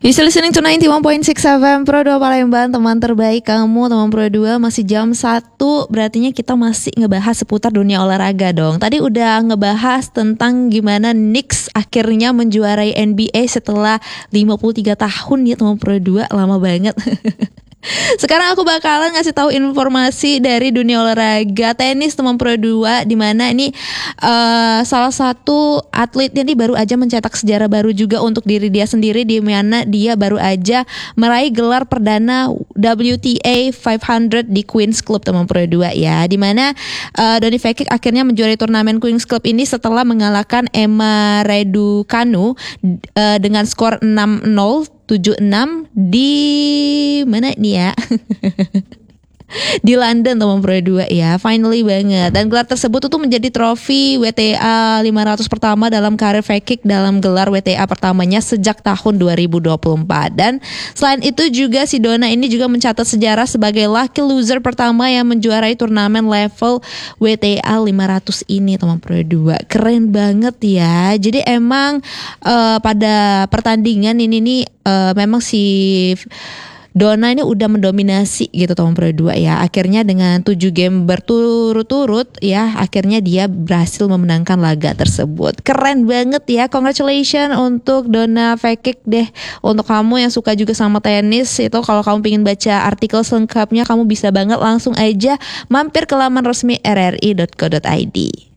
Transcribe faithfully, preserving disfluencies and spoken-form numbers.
You still listening to ninety-one point six F M Pro dua Palembang, teman terbaik kamu, teman Pro dua. Masih jam satu, berartinya kita masih ngebahas seputar dunia olahraga dong. Tadi udah ngebahas tentang gimana Knicks akhirnya menjuarai N B A setelah lima puluh tiga tahun ya teman Pro dua, lama banget. Sekarang aku bakalan ngasih tahu informasi dari dunia olahraga tenis teman Pro dua, di mana ini uh, salah satu atletnya nih baru aja mencetak sejarah baru juga untuk diri dia sendiri, di mana dia baru aja meraih gelar perdana W T A lima ratus di Queen's Club teman Pro dua ya, di mana uh, Donny Vekic akhirnya menjuarai turnamen Queen's Club ini setelah mengalahkan Emma Raducanu uh, dengan skor enam nol tujuh enam di mana nih ya? Di London teman Pro dua ya, finally banget. Dan gelar tersebut itu menjadi trofi W T A lima ratus pertama dalam karir Vekic dalam gelar W T A pertamanya sejak tahun dua ribu dua puluh empat. Dan selain itu juga si Donna ini juga mencatat sejarah sebagai lucky loser pertama yang menjuarai turnamen level W T A lima ratus ini teman Pro dua. Keren banget ya. Jadi emang uh, pada pertandingan ini nih uh, memang si Donna ini udah mendominasi gitu teman Pro dua ya. Akhirnya dengan tujuh game berturut-turut ya, akhirnya dia berhasil memenangkan laga tersebut. Keren banget ya. Congratulations untuk Donna Vekic deh. Untuk kamu yang suka juga sama tenis, itu kalau kamu pengen baca artikel selengkapnya, kamu bisa banget langsung aja mampir ke laman resmi r r i dot co dot i d.